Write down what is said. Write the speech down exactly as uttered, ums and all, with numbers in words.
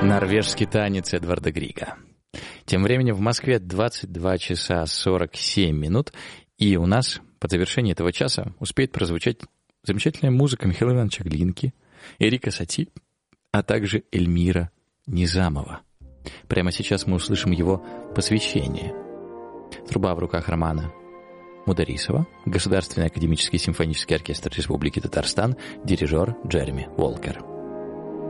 Норвежский танец Эдварда Грига. Тем временем в Москве двадцать два часа сорок семь минут, и у нас по завершении этого часа успеет прозвучать замечательная музыка Михаила Ивановича Глинки, Эрика Сати, а также Эльмира Низамова. Прямо сейчас мы услышим его посвящение. Труба в руках Романа Мударисова, Государственный академический симфонический оркестр Республики Татарстан, дирижер Джереми Уолкер.